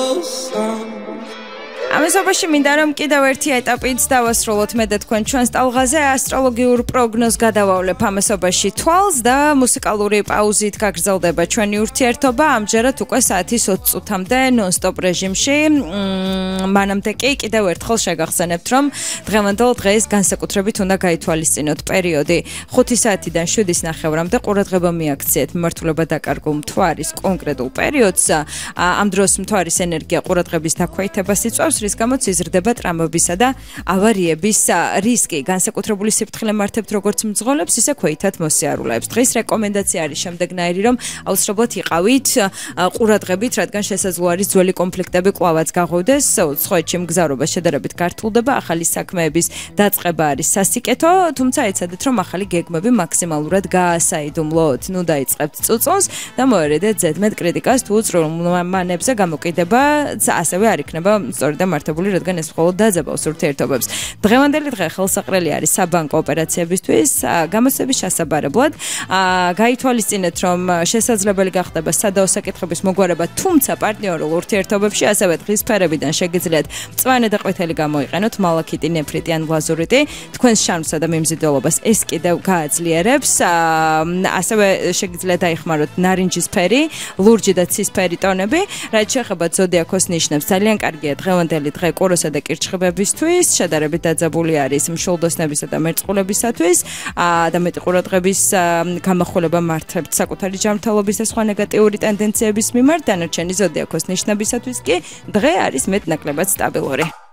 ამასობაში მინდა რომ კიდევ ერთი ეტაპით დავასრულოთ მე და თქვენ ჩვენს ტალღაზე ასტროლოგიურ პროგნოზს გადავავლებ ამასობაში თვალს და მუსიკალური პაუზით გაგრძელდება ჩვენი ურთიერთობა ამჯერად უკვე საათის 20 წუთამდე ნონ-სტოპ რეჟიმში მანამდე კი კიდევ ერთხელ შეგახსენებთ რომ დღევანდელ დღეს განსაკუთრებით უნდა გაითვალისწინოთ პერიოდი 5 საათიდან 7:30-მდე ყურადღება მიაქციეთ მიმართულება დაკარგულ მთვარის კონკრეტულ პერიოდს ამ დროს მთვარის ენერგია ყურადღების დაქვეითებას იწვევს რის გამოც იზრდება ტრამვებისა და ავარიების რისკი. განსაკუთრებული სიფრთხილე მართებთ როგორც მძღოლებს, ისე ქვეითად მოსიარულეებს. დღეს რეკომენდაცია არის შემდეგნაირი, რომ აუცილებლად იყავით ყურადღებით, რადგან შესაძლოა არის ძველი კონფლიქტები კვლავაც გაღვივდეს. უცხოეთში მგზავრობა შედარებით გართულდება, ახალი საქმეების დაწყება არის სასიკეთო, თუმცა ეცადეთ, რომ ახალი გეგმები მაქსიმალურად გაასაიდუმლოთ. ნუ დაიწყებთ წუწუნს და მოერიდეთ ზედმეტ კრიტიკას თუ უწრულ მანებზე გამოკიდება ასევე არ იქნება სწორი და მართებული, რადგან ეს მხოლოდ დაძაბავს ურთიერთობებს. დღევანდელი დღე ხელსაყრელი არის საბანკო ოპერაციებისთვის, გამოცდების შესაბარებლად. გაითვალისწინეთ, რომ შესაძლებელი გახდება სადაო საკითხების მოგვარება, თუმცა პარტნიორულ ურთიერთობებში ასევე დღის სფერებიდან შეგიძლიათ მწვანე და ყვითელი გამოიყენოთ, მალაქიტი, ნეფრიტი ან გლაზურიტი. თქვენს შარმსა და მიმზიდველობას ეს კიდევ გააძლიერებს. ასევე შეგიძლიათ დაიხმაროთ ნარინჯისფერი, ლურჯი და ცისფერი ტონები. რაც შეეხება ზოდიაქოს ნიშნებს, ძალიან კარგია დღევანდელი დღე ყუროსა და კირჩხიბებისთვის, შედარებით დაძაბული არის მშვილდოსნებისა და მერწყულებისათვის და მეტი ყურადღების გამახვილება მართებთ საკუთარი ჯანმრთელობის და სხვა ნეგატიური ტენდენციების მიმართ. დანარჩენი ზოდიაქოს ნიშნებისათვის კი დღე არის მეტ-ნაკლებად სტაბილური.